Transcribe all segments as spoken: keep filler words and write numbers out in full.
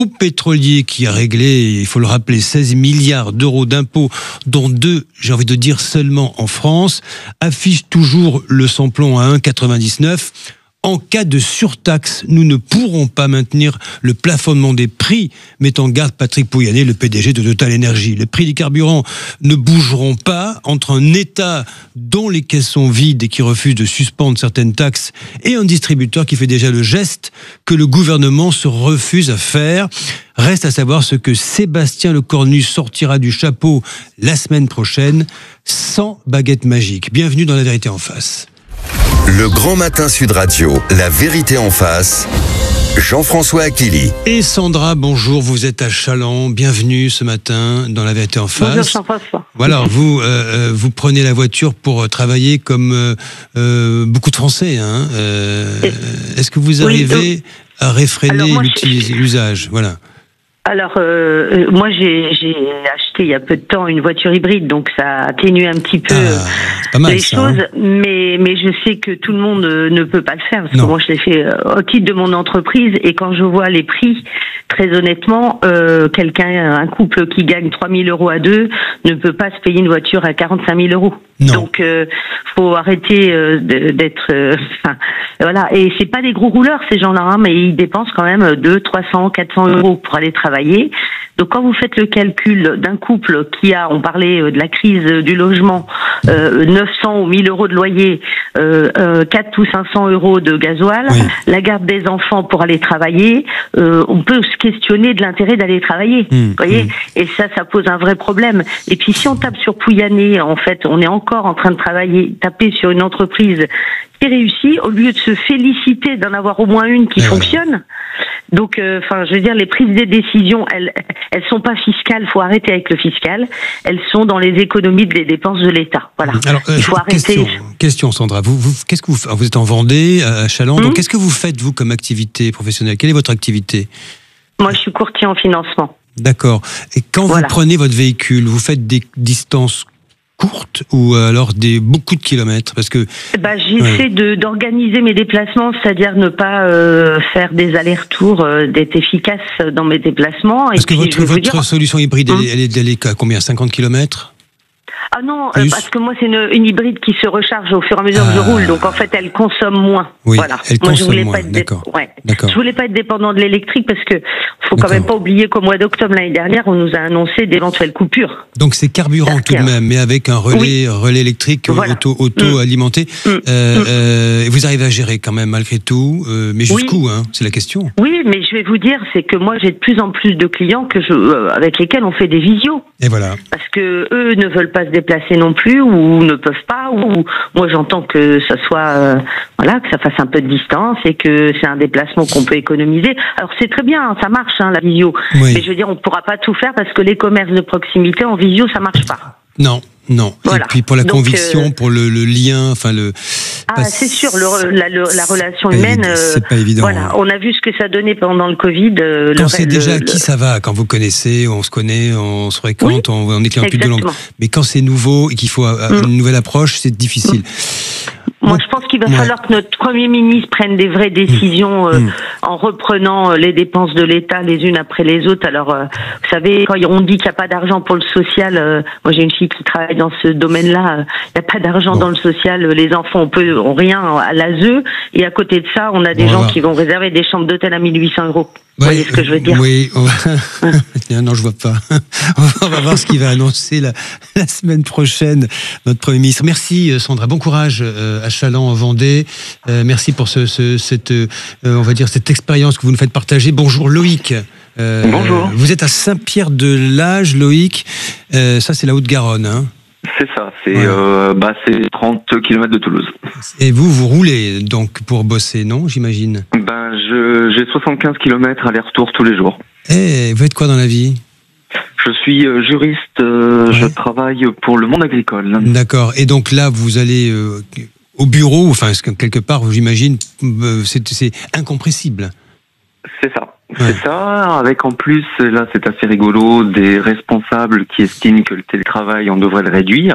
groupe pétrolier qui a réglé, il faut le rappeler, seize milliards d'euros d'impôts, dont deux, j'ai envie de dire, seulement en France, affiche toujours le samplon à un virgule quatre-vingt-dix-neuf. En cas de surtaxe, nous ne pourrons pas maintenir le plafonnement des prix, met en garde Patrick Pouyanné, le P D G de Total Énergie. Les prix des carburants ne bougeront pas entre un État dont les caisses sont vides et qui refuse de suspendre certaines taxes et un distributeur qui fait déjà le geste que le gouvernement se refuse à faire. Reste à savoir ce que Sébastien Lecornu sortira du chapeau la semaine prochaine, sans baguette magique. Bienvenue dans La Vérité en face. Le Grand Matin Sud Radio, La Vérité en face, Jean-François Achilly. Et Sandra, bonjour, vous êtes à Challans, bienvenue ce matin dans La Vérité en face. Bonjour Jean-François. Voilà, vous, euh, vous prenez la voiture pour travailler comme euh, euh, beaucoup de Français. Hein. Euh, est-ce que vous arrivez oui, donc, à réfréner l'usage? Voilà. Alors, euh, moi, j'ai, j'ai acheté il y a peu de temps une voiture hybride, donc ça atténue un petit peu ah, pas mal, les ça, choses, hein. mais mais je sais que tout le monde ne peut pas le faire, parce non. que moi, je l'ai fait au titre de mon entreprise, et quand je vois les prix, très honnêtement, euh, quelqu'un, un couple qui gagne trois mille euros à deux, ne peut pas se payer une voiture à quarante-cinq mille euros. Non. Donc, euh, faut arrêter euh, d'être, euh, enfin, voilà. Et c'est pas des gros rouleurs ces gens-là, hein, mais ils dépensent quand même deux, trois cents, quatre cents euros pour aller travailler. Donc, quand vous faites le calcul d'un couple qui a, on parlait de la crise du logement, euh, neuf cents ou mille euros de loyer, euh, euh, quatre ou cinq cents euros de gasoil, oui. la garde des enfants pour aller travailler, euh, on peut se questionner de l'intérêt d'aller travailler. Mmh, vous voyez, mmh. Et ça, ça pose un vrai problème. Et puis, si on tape sur Pouyanné, en fait, on est encore en train de travailler, taper sur une entreprise qui réussit, au lieu de se féliciter d'en avoir au moins une qui et fonctionne. Voilà. Donc, enfin, euh, je veux dire, les prises des décisions, elles, elles sont pas fiscales. Faut arrêter avec le fiscal. Elles sont dans les économies des dépenses de l'État. Voilà. Alors, euh, il faut question, arrêter. Question, Sandra. Vous, vous, qu'est-ce que vous, vous êtes en Vendée, à Challans. Mmh. Donc, qu'est-ce que vous faites vous comme activité professionnelle? Quelle est votre activité? Moi, je suis courtier en financement. D'accord. Et quand voilà. vous prenez votre véhicule, vous faites des distances courtes ou alors des beaucoup de kilomètres, parce que bah, j'essaie ouais. de d'organiser mes déplacements, c'est-à-dire ne pas euh, faire des allers-retours, euh, d'être efficace dans mes déplacements. Parce et que puis, votre, votre dire... solution hybride, hum. elle, elle, elle est à combien, cinquante kilomètres? Ah non, euh, parce que moi c'est une, une hybride qui se recharge au fur et à mesure ah. que je roule, donc en fait elle consomme moins. Oui, voilà. elle moi consomme je voulais moins. pas être D'accord. Dé... ouais. D'accord. Je voulais pas être dépendant de l'électrique, parce que faut quand même pas oublier qu'au mois d'octobre l'année dernière on nous a annoncé d'éventuelles coupures. Donc c'est carburant tout de même, mais avec un relais oui. relais électrique voilà. auto auto mmh. alimenté. Mmh. Euh, mmh. Euh, vous arrivez à gérer quand même malgré tout, euh, mais jusqu'où oui. hein, c'est la question. Oui, mais je vais vous dire, c'est que moi j'ai de plus en plus de clients que je, euh, avec lesquels on fait des visios. Et voilà. Parce que eux ne veulent pas se déplacer non plus, ou ne peuvent pas, ou moi j'entends que ça soit euh, voilà, que ça fasse un peu de distance et que c'est un déplacement qu'on peut économiser. Alors c'est très bien, ça marche hein, la visio, oui. mais je veux dire on pourra pas tout faire, parce que les commerces de proximité en visio ça marche pas. Non, non. Voilà. Et puis pour la Donc, conviction, euh... pour le, le lien, enfin le. Ah, c'est sûr, le, la, le, la relation humaine. Euh, c'est pas évident. Voilà, on a vu ce que ça donnait pendant le Covid. Euh, quand le, c'est déjà le, qui ça va, quand vous connaissez, on se connaît, on se fréquente, oui, on, on est client plus de langue. Mais quand c'est nouveau et qu'il faut mm. une nouvelle approche, c'est difficile. Mm. Moi, je pense qu'il va ouais. falloir que notre Premier ministre prenne des vraies décisions euh, mmh. en reprenant les dépenses de l'État les unes après les autres. Alors, euh, vous savez, quand on dit qu'il n'y a pas d'argent pour le social, euh, moi j'ai une fille qui travaille dans ce domaine-là, il euh, n'y a pas d'argent bon. dans le social, les enfants ont, ont rien à l'A S E, et à côté de ça, on a des bon, gens voilà. qui vont réserver des chambres d'hôtel à mille huit cents euros. Vous ouais, voyez ce que je veux dire? Oui, on va... non, je vois pas. On va voir ce qu'il va annoncer la, la semaine prochaine, notre Premier ministre. Merci Sandra, bon courage à Challans en Vendée. Euh, merci pour ce, ce, cette, euh, on va dire, cette expérience que vous nous faites partager. Bonjour Loïc. Euh, Bonjour. Vous êtes à Saint-Pierre-de-Lage, Loïc. Euh, ça, c'est la Haute-Garonne, hein? C'est ça, c'est, ouais. euh, bah, c'est trente kilomètres de Toulouse. Et vous, vous roulez donc pour bosser, non, j'imagine? Ben, je, j'ai soixante-quinze kilomètres aller-retour tous les jours. Et vous faites quoi dans la vie? Je suis euh, juriste, euh, ouais. je travaille pour le monde agricole. D'accord, et donc là, vous allez euh, au bureau, enfin, quelque part, j'imagine, euh, c'est, c'est incompressible. C'est ça. Ouais. C'est ça, avec en plus, là c'est assez rigolo, des responsables qui estiment que le télétravail, on devrait le réduire.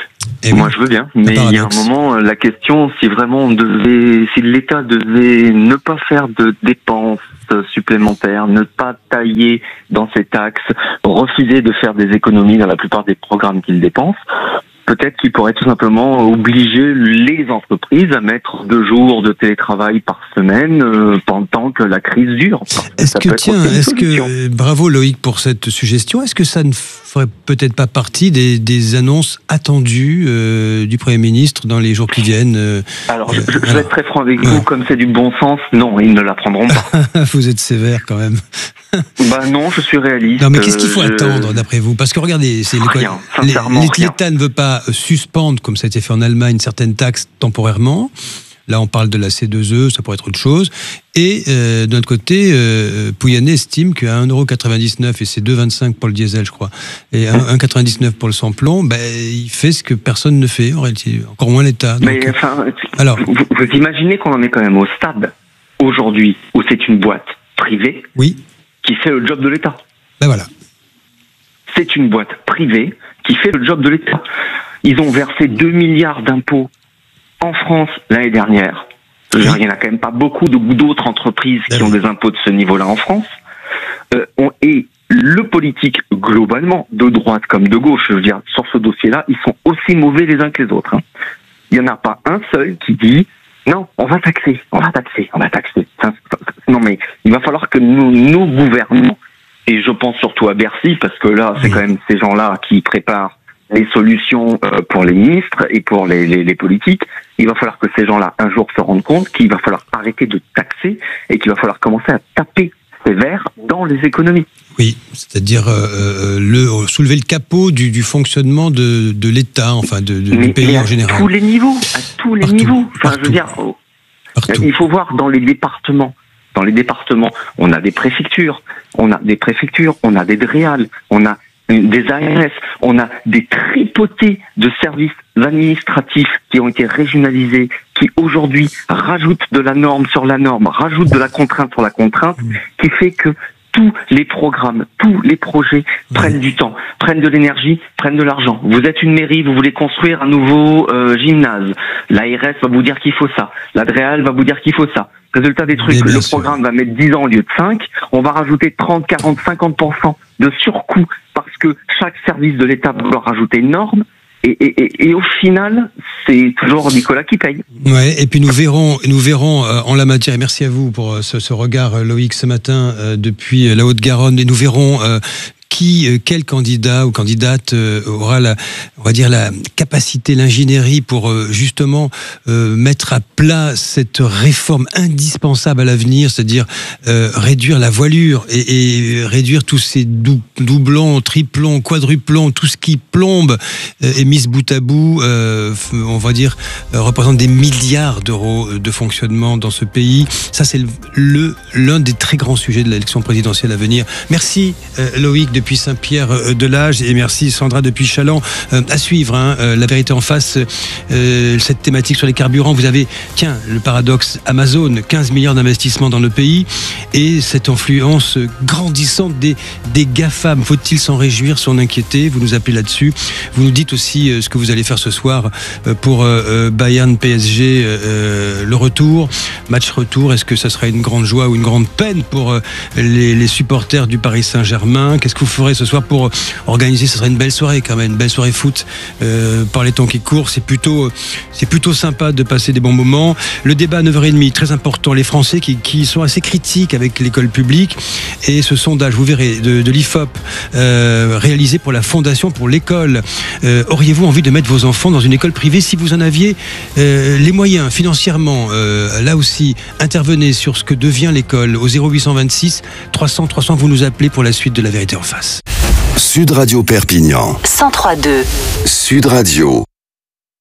Et moi oui. je veux bien, mais il y a un moment, la question, si vraiment on devait, si l'État devait ne pas faire de dépenses supplémentaires, ne pas tailler dans ses taxes, refuser de faire des économies dans la plupart des programmes qu'il dépense, peut-être qu'il pourrait tout simplement obliger les entreprises à mettre deux jours de télétravail par semaine euh, pendant que la crise dure. Est-ce que, tiens, est-ce que, bravo Loïc pour cette suggestion, est-ce que ça ne ferait peut-être pas partie des, des annonces attendues euh, du Premier ministre dans les jours qui viennent euh, Alors, je, je, je vais être très franc avec vous, comme c'est du bon sens, non, ils ne la prendront pas. Vous êtes sévère quand même. Bah non, je suis réaliste. Non, mais qu'est-ce qu'il faut je... attendre d'après vous? Parce que regardez, c'est rien, sincèrement, l'État ne veut pas suspendre, comme ça a été fait en Allemagne, certaines taxes temporairement. Là, on parle de la C deux E, ça pourrait être autre chose. Et euh, d'un autre côté, euh, Pouyanné estime qu'à un euro quatre-vingt-dix-neuf, et c'est deux euros vingt-cinq pour le diesel, je crois, et un euro quatre-vingt-dix-neuf pour le sans-plomb, ben, il fait ce que personne ne fait, en réalité, encore moins l'État. Mais donc, enfin, alors, vous, vous imaginez qu'on en est quand même au stade, aujourd'hui, où c'est une boîte privée oui. qui fait le job de l'État. Ben voilà. C'est une boîte privée qui fait le job de l'État. Ils ont versé deux milliards d'impôts en France l'année dernière. Il n'y en a quand même pas beaucoup d'autres entreprises qui ont des impôts de ce niveau-là en France. Euh, on, et le politique, globalement, de droite comme de gauche, je veux dire, sur ce dossier-là, ils sont aussi mauvais les uns que les autres. Hein. Il n'y en a pas un seul qui dit « Non, on va taxer, on va taxer, on va taxer. » Non mais il va falloir que nous, nos gouvernements, et je pense surtout à Bercy, parce que là, c'est quand même ces gens-là qui préparent les solutions pour les ministres et pour les, les, les politiques, il va falloir que ces gens-là un jour se rendent compte qu'il va falloir arrêter de taxer et qu'il va falloir commencer à taper sévère dans les économies. Oui, c'est-à-dire euh, le, soulever le capot du, du fonctionnement de, de l'État, enfin de, de, du pays en général. À tous les niveaux, à tous les Partout. niveaux. Enfin, Partout. je veux dire, Partout. il faut voir dans les départements. Dans les départements, on a des préfectures, on a des préfectures, on a des DREAL, on a des A R S, on a des tripotées de services administratifs qui ont été régionalisés, qui aujourd'hui rajoutent de la norme sur la norme, rajoutent de la contrainte sur la contrainte, qui fait que tous les programmes, tous les projets prennent du temps, prennent de l'énergie, prennent de l'argent. Vous êtes une mairie, vous voulez construire un nouveau euh, gymnase. L'A R S va vous dire qu'il faut ça. La DREAL va vous dire qu'il faut ça. Résultat des trucs, le sûr. Programme va mettre dix ans au lieu de cinq. On va rajouter trente, quarante, cinquante pour cent de surcoût parce que chaque service de l'État va leur rajouter une norme. Et, et, et, et au final, c'est toujours Nicolas qui paye. Ouais, et puis nous verrons, nous verrons euh, en la matière, et merci à vous pour euh, ce, ce regard, euh, Loïc, ce matin, euh, depuis la Haute-Garonne, et nous verrons euh, qui, euh, quel candidat ou candidate euh, aura la, on va dire, la capacité, l'ingénierie pour euh, justement euh, mettre à plat cette réforme indispensable à l'avenir, c'est-à-dire euh, réduire la voilure et, et réduire tous ces dou- doublons, triplons, quadruplons, tout ce qui plombe euh, et mis bout à bout, euh, on va dire, euh, représente des milliards d'euros de fonctionnement dans ce pays. Ça, c'est le, le l'un des très grands sujets de l'élection présidentielle à venir. Merci euh, Loïc depuis Saint-Pierre-de-Lage et merci Sandra depuis Challans. Euh, à suivre, hein, euh, la vérité en face, euh, cette thématique sur les carburants. Vous avez, tiens, le paradoxe Amazon, quinze milliards d'investissements dans le pays et cette influence grandissante des, des GAFAM. Faut-il s'en réjouir, s'en inquiéter? Vous nous appelez là-dessus. Vous nous dites aussi euh, ce que vous allez faire ce soir euh, pour euh, Bayern P S G, euh, le retour, match retour. Est-ce que ça sera une grande joie ou une grande peine pour euh, les, les supporters du Paris Saint-Germain? Qu'est-ce que vous ferez ce soir pour organiser? Ce sera une belle soirée quand même, une belle soirée foot euh, par les temps qui courent. C'est plutôt, c'est plutôt sympa de passer des bons moments. Le débat à neuf heures trente, très important. Les Français qui, qui sont assez critiques avec l'école publique et ce sondage, vous verrez, de, de l'I F O P euh, réalisé pour la Fondation pour l'école. Euh, auriez-vous envie de mettre vos enfants dans une école privée si vous en aviez euh, les moyens financièrement? euh, Là aussi, intervenez sur ce que devient l'école au zéro huit cent vingt-six trois cents trois cents. Vous nous appelez pour la suite de La Vérité en face. Sud Radio Perpignan. cent trois virgule deux. Sud Radio.